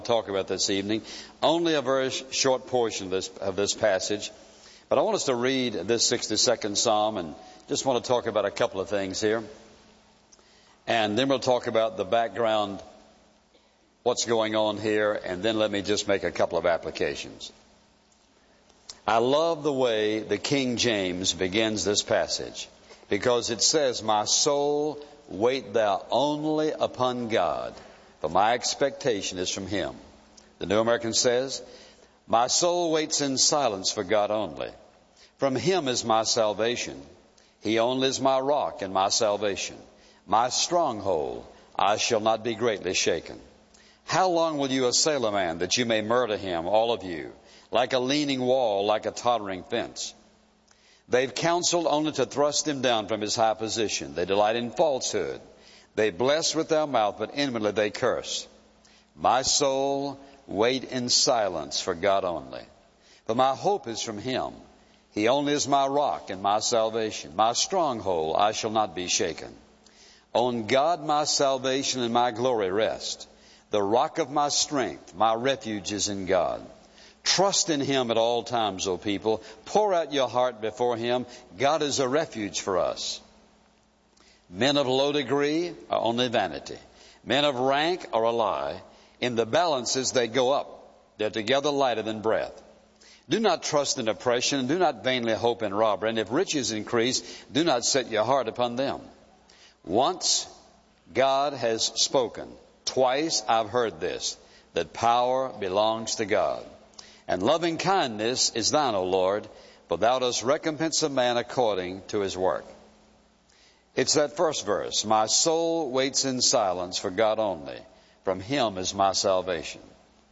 talk about this evening. Only a very short portion of this passage. But I want us to read this 62nd Psalm and just want to talk about a couple of things here. And then we'll talk about the background, what's going on here, and then let me just make a couple of applications. I love the way the King James begins this passage because it says, "My soul, wait thou only upon God, for my expectation is from Him." The New American says, "My soul waits in silence for God only. From Him is my salvation. He only is my rock and my salvation. My stronghold, I shall not be greatly shaken. How long will you assail a man that you may murder him, all of you, like a leaning wall, like a tottering fence? They've counseled only to thrust him down from his high position. They delight in falsehood. They bless with their mouth, but inwardly they curse. My soul, wait in silence for God only. For my hope is from Him. He only is my rock and my salvation. My stronghold, I shall not be shaken. On God my salvation and my glory rest. The rock of my strength, my refuge is in God. Trust in Him at all times, O people. Pour out your heart before Him. God is a refuge for us. Men of low degree are only vanity. Men of rank are a lie. In the balances they go up. They're together lighter than breath. Do not trust in oppression, and do not vainly hope in robbery. And if riches increase, do not set your heart upon them. Once God has spoken. Twice I've heard this, that power belongs to God. And loving kindness is thine, O Lord, for thou dost recompense a man according to his work. It's that first verse. My soul waits in silence for God only. From Him is my salvation.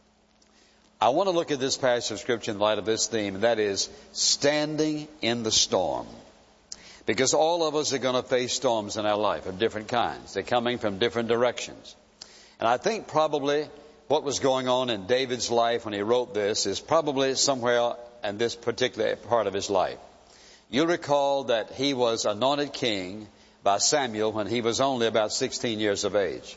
I want to look at this passage of Scripture in light of this theme, and that is standing in the storm. Because all of us are going to face storms in our life of different kinds. They're coming from different directions. And I think probably what was going on in David's life when he wrote this is probably somewhere in this particular part of his life. You'll recall that he was anointed king by Samuel when he was only about 16 years of age.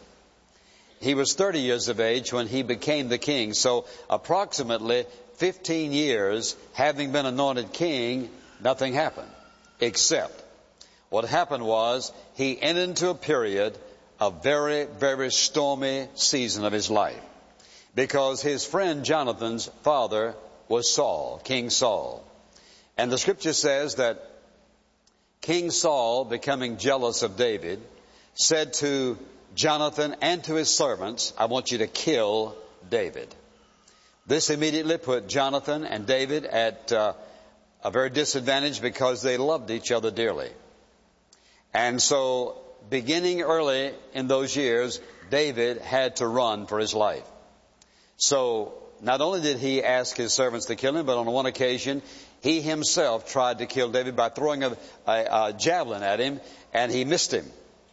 He was 30 years of age when he became the king. So approximately 15 years having been anointed king, nothing happened. Except what happened was he entered into a period of very, very stormy season of his life. Because his friend Jonathan's father was Saul, King Saul. And the Scripture says that King Saul, becoming jealous of David, said to Jonathan and to his servants, I want you to kill David. This immediately put Jonathan and David at a very disadvantage because they loved each other dearly. And so, beginning early in those years, David had to run for his life. So, not only did he ask his servants to kill him, but on one occasion, he himself tried to kill David by throwing a javelin at him, and he missed him.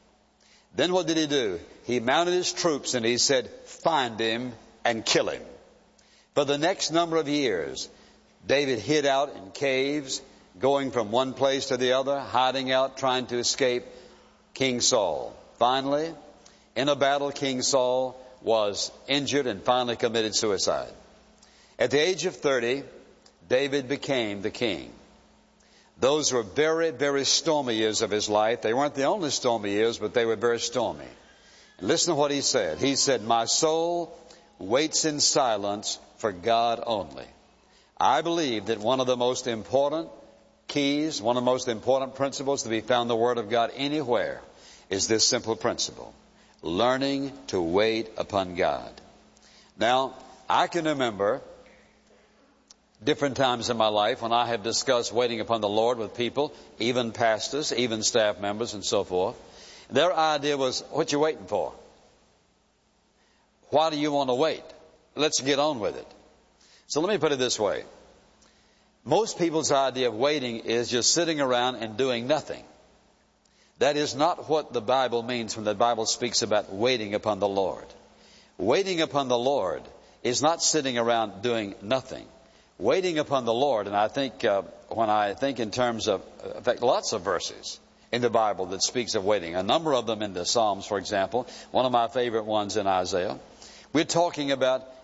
Then what did he do? He mounted his troops and he said, find him and kill him. For the next number of years, David hid out in caves, going from one place to the other, hiding out, trying to escape King Saul. Finally, in a battle, King Saul was injured and finally committed suicide. At the age of 30, David became the king. Those were very, very stormy years of his life. They weren't the only stormy years, but they were very stormy. And listen to what he said. He said, my soul waits in silence for God only. I believe that one of the most important keys, one of the most important principles to be found in the Word of God anywhere is this simple principle. Learning to wait upon God. Now, I can remember different times in my life when I have discussed waiting upon the Lord with people, even pastors, even staff members, and so forth. Their idea was, what you waiting for? Why do you want to wait? Let's get on with it. So let me put it this way. Most people's idea of waiting is just sitting around and doing nothing. That is not what the Bible means when the Bible speaks about waiting upon the Lord. Waiting upon the Lord is not sitting around doing nothing. Waiting upon the Lord, and I think when I think in terms of, in fact, lots of verses in the Bible that speaks of waiting. A number of them in the Psalms, for example. One of my favorite ones in Isaiah. We're talking about